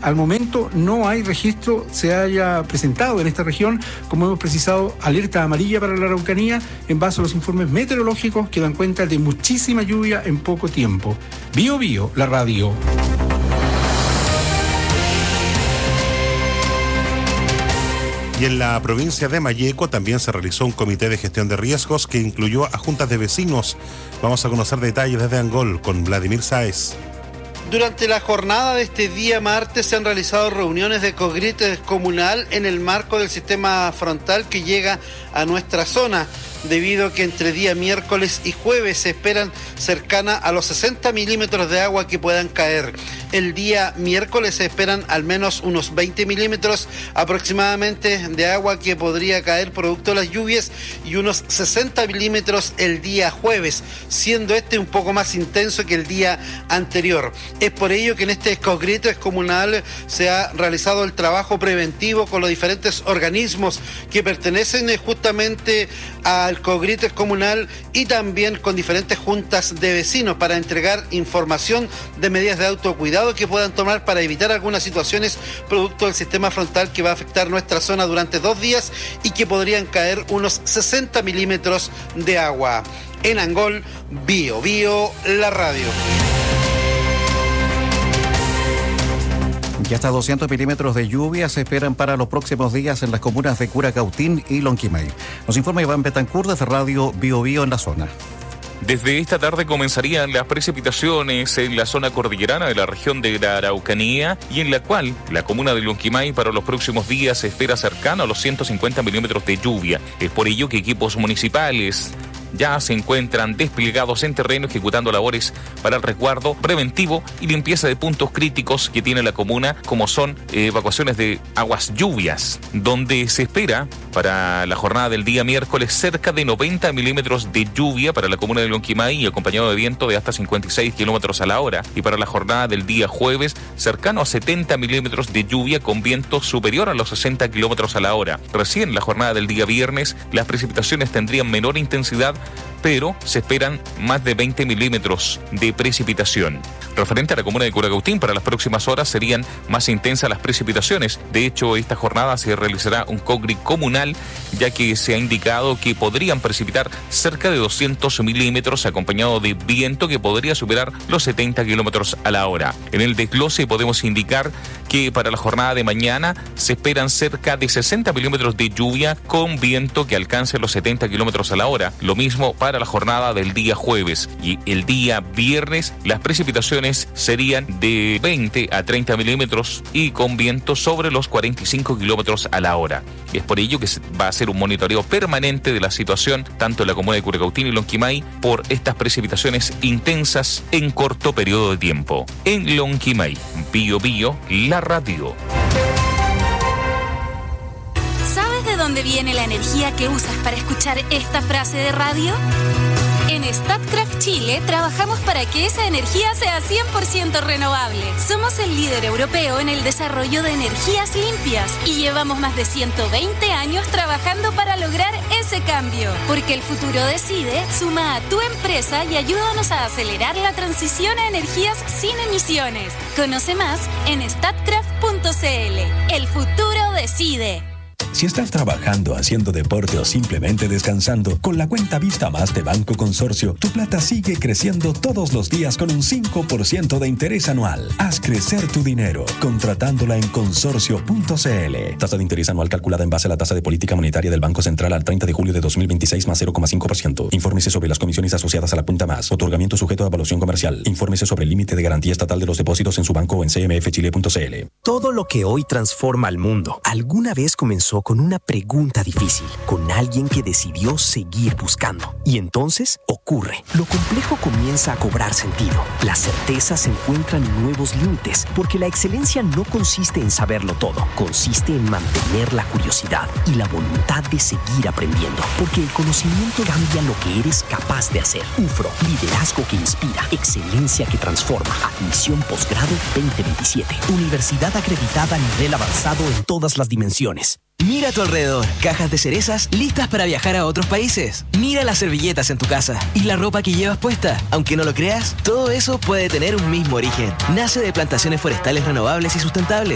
Al momento no hay registro, se haya presentado en esta región, como hemos precisado, alerta amarilla para la Araucanía en base a los informes meteorológicos que dan cuenta de muchísima lluvia en poco tiempo. Bío Bío, la radio. Y en la provincia de Malleco también se realizó un comité de gestión de riesgos que incluyó a juntas de vecinos. Vamos a conocer detalles desde Angol con Vladimir Sáez. Durante la jornada de este día martes se han realizado reuniones de COGRIT comunal en el marco del sistema frontal que llega a nuestra zona, debido a que entre día miércoles y jueves se esperan cercana a los 60 milímetros de agua que puedan caer. El día miércoles se esperan al menos unos 20 milímetros aproximadamente de agua que podría caer producto de las lluvias y unos 60 milímetros el día jueves, siendo este un poco más intenso que el día anterior. Es por ello que en este COGRIT comunal se ha realizado el trabajo preventivo con los diferentes organismos que pertenecen justamente al COGRIT comunal y también con diferentes juntas de vecinos para entregar información de medidas de autocuidado que puedan tomar para evitar algunas situaciones producto del sistema frontal que va a afectar nuestra zona durante 2 días y que podrían caer unos 60 milímetros de agua. En Angol, Bío Bío, la radio. Y hasta 200 milímetros de lluvia se esperan para los próximos días en las comunas de Curacautín y Lonquimay. Nos informa Iván Betancourt desde Radio Bío Bío en la zona. Desde esta tarde comenzarían las precipitaciones en la zona cordillerana de la región de la Araucanía y en la cual la comuna de Lonquimay para los próximos días se espera cercano a los 150 milímetros de lluvia. Es por ello que equipos municipales ya se encuentran desplegados en terreno ejecutando labores para el resguardo preventivo y limpieza de puntos críticos que tiene la comuna, como son evacuaciones de aguas lluvias, donde se espera para la jornada del día miércoles cerca de 90 milímetros de lluvia para la comuna de Lonquimay, acompañado de viento de hasta 56 kilómetros a la hora, y para la jornada del día jueves cercano a 70 milímetros de lluvia con viento superior a los 60 kilómetros a la hora. Recién la jornada del día viernes las precipitaciones tendrían menor intensidad, pero se esperan más de 20 milímetros de precipitación. Referente a la comuna de Curacautín, para las próximas horas serían más intensas las precipitaciones. De hecho, esta jornada se realizará un COGRIT comunal, ya que se ha indicado que podrían precipitar cerca de 200 milímetros, acompañado de viento que podría superar los 70 kilómetros a la hora. En el desglose podemos indicar que para la jornada de mañana se esperan cerca de 60 milímetros de lluvia con viento que alcance los 70 kilómetros a la hora. Lo mismo para la jornada del día jueves, y el día viernes las precipitaciones serían de 20 a 30 milímetros y con viento sobre los 45 kilómetros a la hora. Es por ello que va a ser un monitoreo permanente de la situación tanto en la comuna de Curacautín y Lonquimay por estas precipitaciones intensas en corto periodo de tiempo. En Lonquimay, Bío Bío, la radio. ¿Sabes de dónde viene la energía que usas para escuchar esta frase de radio? En Statkraft Chile trabajamos para que esa energía sea 100% renovable. Somos el líder europeo en el desarrollo de energías limpias y llevamos más de 120 años trabajando para lograr ese cambio. Porque el futuro decide, suma a tu empresa y ayúdanos a acelerar la transición a energías sin emisiones. Conoce más en statkraft.cl. El futuro decide. Si estás trabajando, haciendo deporte o simplemente descansando, con la cuenta Vista Más de Banco Consorcio, tu plata sigue creciendo todos los días con un 5% de interés anual. Haz crecer tu dinero, contratándola en consorcio.cl. Tasa de interés anual calculada en base a la tasa de política monetaria del Banco Central al 30 de julio de 2026 más 0,5%. Infórmese sobre las comisiones asociadas a la cuenta Más. Otorgamiento sujeto a evaluación comercial. Infórmese sobre el límite de garantía estatal de los depósitos en su banco o en cmfchile.cl. Todo lo que hoy transforma al mundo, alguna vez comenzó con una pregunta difícil, con alguien que decidió seguir buscando. Y entonces ocurre. Lo complejo comienza a cobrar sentido. Las certezas encuentran nuevos límites, porque la excelencia no consiste en saberlo todo, consiste en mantener la curiosidad y la voluntad de seguir aprendiendo, porque el conocimiento cambia lo que eres capaz de hacer. UFRO, liderazgo que inspira, excelencia que transforma. Admisión posgrado 2027. Universidad acreditada a nivel avanzado en todas las dimensiones. Mira a tu alrededor, cajas de cerezas listas para viajar a otros países. Mira las servilletas en tu casa y la ropa que llevas puesta. Aunque no lo creas, todo eso puede tener un mismo origen. Nace de plantaciones forestales renovables y sustentables.